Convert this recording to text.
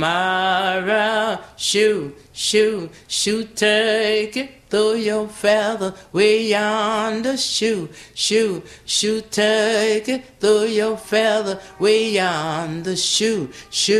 Myra, shoot, shoot, shoot, take it through your feather way yonder. Shoot, shoot, shoot, take it through your feather way yonder. Shoot, shoot.